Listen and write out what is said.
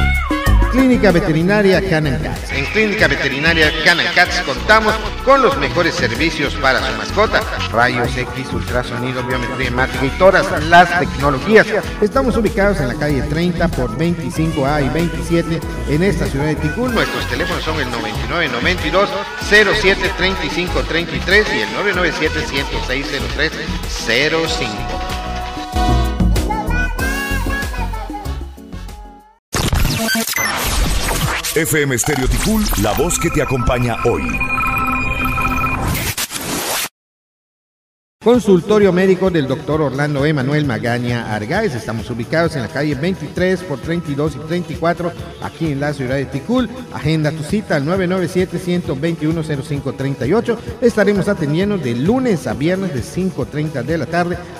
Clínica Veterinaria Canal Cats. En Clínica Veterinaria Canal Cats contamos con los mejores servicios para su mascota. Rayos X, ultrasonido, biometría hemática y todas las tecnologías. Estamos ubicados en la calle 30 por 25A y 27 en esta ciudad de Ticul. Nuestros teléfonos son el 9992 07 35 33 y el 997 106 03 05. FM Estéreo Ticul, la voz que te acompaña hoy. Consultorio médico del doctor Orlando Emanuel Magaña Argáez. Estamos ubicados en la calle 23 por 32 y 34, aquí en la ciudad de Ticul. Agenda tu cita al 997-121-0538. Estaremos atendiendo de lunes a viernes de 5:30 de la tarde